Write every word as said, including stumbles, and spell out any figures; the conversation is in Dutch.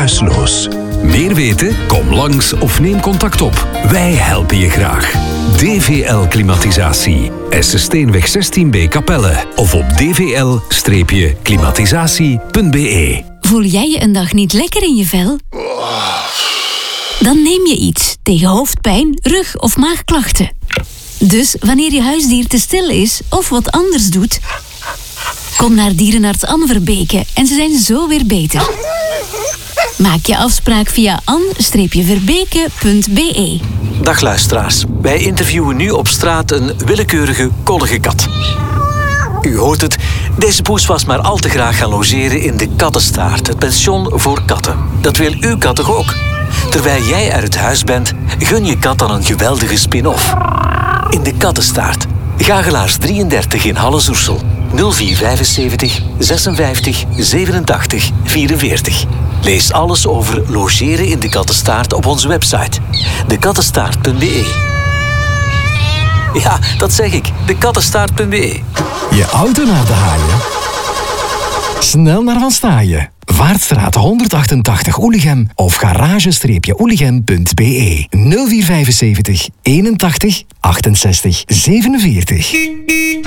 geruisloos. Meer weten? Kom langs of neem contact op. Wij helpen je graag. D V L Klimatisatie. Essesteenweg zestien B Capelle. Of op d v l klimatisatie punt b e. Voel jij je een dag niet lekker in je vel? Dan neem je iets tegen hoofdpijn, rug- of maagklachten. Dus wanneer je huisdier te stil is of wat anders doet, kom naar dierenarts Anne Verbeke en ze zijn zo weer beter. Maak je afspraak via an verbeke punt b e. Dag luisteraars, wij interviewen nu op straat een willekeurige koddige kat. U hoort het, deze poes was maar al te graag gaan logeren in de Kattenstaart, het pension voor katten. Dat wil uw kat toch ook? Terwijl jij uit huis bent, gun je kat dan een geweldige spin-off. In de Kattenstaart, Gagelaars drieëndertig in Halle-Soersel. nul vier vijfenzeventig zesenvijftig zevenentachtig vierenveertig. Lees alles over logeren in de Kattenstaart op onze website, de kattenstaart punt b e. Ja, dat zeg ik, de kattenstaart punt b e. Je auto naar de haaien? Snel naar Van Staaien. Vaartstraat honderdachtentachtig Oelichem of garage-oelichem punt b e. nul vier vijfenzeventig eenentachtig achtenzestig zevenenveertig.